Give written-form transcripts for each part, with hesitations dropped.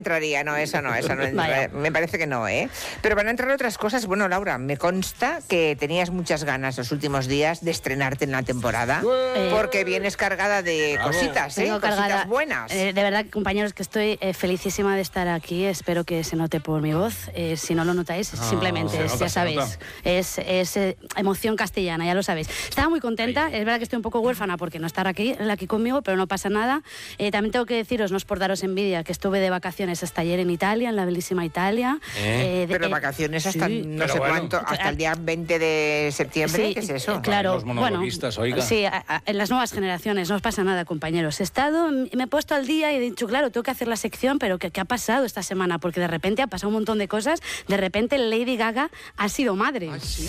entraría, no, eso no entraría. Me parece que no, ¿eh? Pero van a entrar otras cosas. Bueno, Laura, me consta que tenías muchas ganas los últimos días de estrenarte en la temporada, porque vienes cargada de cositas, ¿eh? Cositas buenas. De verdad, compañeros, que estoy felicísima de estar aquí. Espero que se note por mi voz. Si no lo notáis, simplemente, ya sabéis, es emoción castellana, ya lo sabéis. Estaba muy contenta, es verdad que estoy un poco huérfana porque no estar aquí conmigo, pero no pasa nada. También tengo que deciros, no es por daros envidia, que estuve de vacaciones hasta ayer en Italia, en la bellísima Italia. Pero vacaciones hasta no sé cuánto, hasta el día 20 de septiembre, sí, ¿qué es eso? Claro, los monologuistas, oiga. Sí, en las nuevas generaciones, no os pasa nada, compañeros. He estado, me he puesto al día y he dicho, claro, tengo que hacer la sección, pero ¿qué ha pasado esta semana? Porque de repente ha pasado un montón de cosas. De repente Lady Gaga ha sido madre. Ay, sí.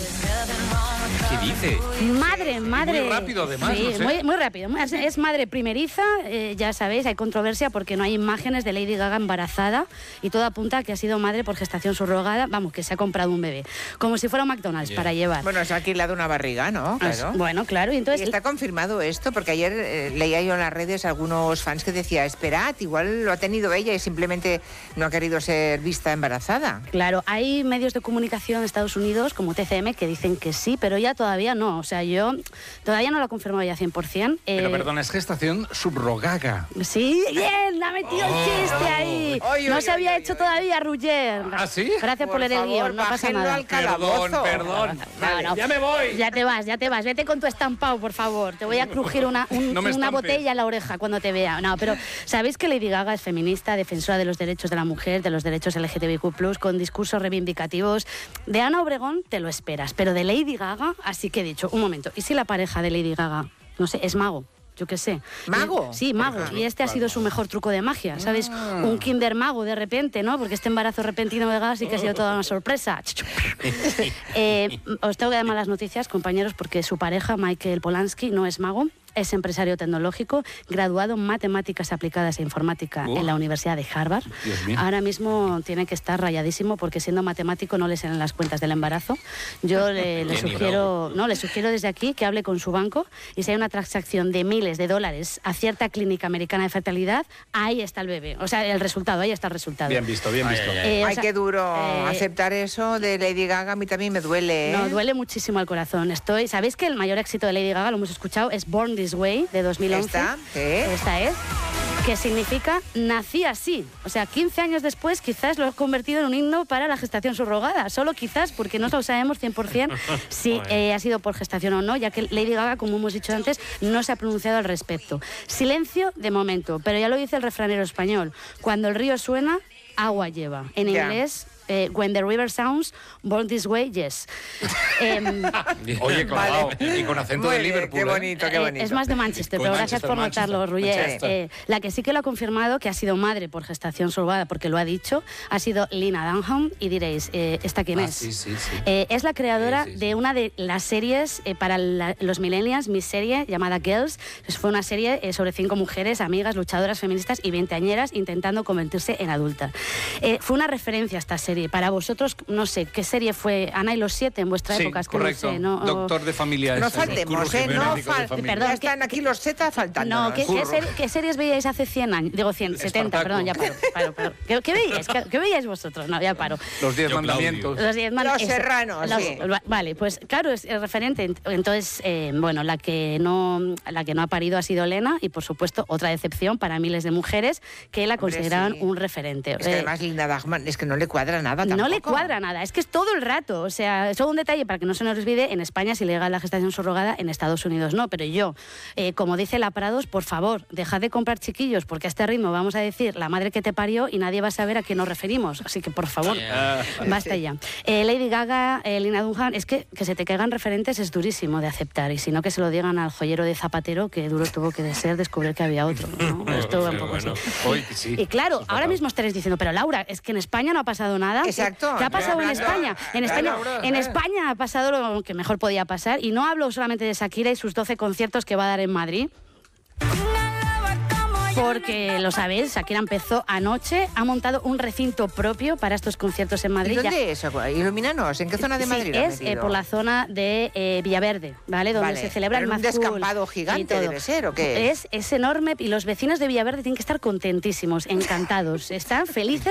¿Qué dice? Madre. Muy rápido, además. Sí, no sé. muy rápido. Es madre primeriza, ya sabéis, hay controversia porque no hay imágenes de Lady Gaga embarazada y todo apunta a que ha sido madre por gestación subrogada, vamos, que se ha comprado un bebé. Como si fuera un McDonald's para llevar. Bueno, se ha alquilado una barriga, ¿no? Claro. Bueno, claro. Y entonces, ¿y está confirmado esto? Porque ayer leía yo en las redes algunos fans que decía, esperad, igual lo ha tenido ella y simplemente no ha querido ser vista embarazada. Claro, hay medios de comunicación de Estados Unidos, como TCM, que dicen que sí, pero ella todavía no. O sea, yo todavía no lo he confirmado ya 100%. Pero perdona, es gestación subrogada. Sí, bien, la ha metido el chiste ahí. No se había hecho todavía, Ruller. ¿Ah, sí? Gracias por leer el guión, no pasa nada. Perdón. Vale, ya me voy. Ya te vas. Vete con tu estampado, por favor. Te voy a crujir una botella en la oreja cuando te vea. No, pero ¿sabéis que Lady Gaga es feminista, defensora de los derechos de la mujer, de los derechos LGTBIQ+, con discursos reivindicativos? De Ana Obregón te lo esperas, pero de Lady Gaga, así que he dicho, un momento, ¿y si la pareja de Lady Gaga, no sé, es mago? Yo qué sé. ¿Mago? Sí, mago. Y este ha sido su mejor truco de magia, ¿sabes? Un Kinder mago de repente, ¿no? Porque este embarazo repentino de Gaga sí que ha sido toda una sorpresa. Os tengo que dar malas noticias, compañeros, porque su pareja, Michael Polanski, no es mago. Es empresario tecnológico, graduado en matemáticas aplicadas e informática en la Universidad de Harvard. Ahora mismo tiene que estar rayadísimo porque siendo matemático no le salen las cuentas del embarazo. Yo le sugiero desde aquí que hable con su banco y si hay una transacción de miles de dólares a cierta clínica americana de fertilidad, ahí está el bebé. O sea, ahí está el resultado. Bien visto. Ay, qué duro aceptar eso de Lady Gaga, a mí también me duele. No, duele muchísimo al corazón. ¿Sabéis que el mayor éxito de Lady Gaga, lo hemos escuchado, es Born This Way, de 2011. Esta es, que significa nací así. O sea, 15 años después quizás lo he convertido en un himno para la gestación subrogada. Solo quizás, porque no lo sabemos 100% si ha sido por gestación o no, ya que Lady Gaga, como hemos dicho antes, no se ha pronunciado al respecto. Silencio de momento, pero ya lo dice el refranero español. Cuando el río suena, agua lleva. En inglés... when the river sounds, born this way, yes. Oye, claro, y con acento de Liverpool. Qué bonito. Es más de Manchester, pero gracias por notarlo, Ruller. La que sí que lo ha confirmado, que ha sido madre por gestación subrogada, porque lo ha dicho, ha sido Lena Dunham, y diréis, ¿esta quién es? Sí. Es la creadora de una de las series para los millennials, mi serie llamada Girls. Fue una serie sobre 5 mujeres, amigas, luchadoras feministas y veinteañeras intentando convertirse en adultas. Fue una referencia a esta serie. Para vosotros, no sé, ¿qué serie fue? Ana y los 7 en vuestra época. Es que correcto. No sé, ¿no? Doctor de familia. No faltemos, Perdón, ya están aquí los Z faltando. No, ¿qué series veíais hace 100 años? Digo 70, perdón, ya paro. ¿Qué veíais? ¿Qué veíais vosotros? No, ya paro. Los 10 mandamientos. Los Serranos, sí. Vale, pues claro, es referente. Entonces, bueno, la que no ha parido ha sido Lena y, por supuesto, otra decepción para miles de mujeres que la consideraban un referente. Es que además Linda Bachmann, es que no le cuadra nada tampoco. No le cuadra nada, es que es todo el rato. O sea, solo un detalle para que no se nos olvide, en España es ilegal la gestación subrogada, en Estados Unidos no, pero yo, como dice la Prados, por favor, dejad de comprar chiquillos, porque a este ritmo vamos a decir la madre que te parió y nadie va a saber a qué nos referimos. Así que, por favor, basta ya. Lady Gaga, Lena Dunham, es que se te caigan referentes es durísimo de aceptar, y si no que se lo digan al joyero de Zapatero, que duro tuvo que ser descubrir que había otro, ¿no? Esto un poco así. Y claro, ahora mismo estaréis diciendo, pero Laura, es que en España no ha pasado nada. Exacto. ¿Qué ha pasado en España? En España ha pasado lo que mejor podía pasar, y no hablo solamente de Shakira y sus 12 conciertos que va a dar en Madrid. Porque lo sabéis, Shakira empezó anoche, ha montado un recinto propio para estos conciertos en Madrid. ¿Y dónde es? Ilumínanos, ¿en qué zona de Madrid? Es por la zona de Villaverde, ¿vale? Donde se celebra el Mad Cool. ¿Un descampado gigante debe ser o qué? Es enorme y los vecinos de Villaverde tienen que estar contentísimos, encantados, están felices.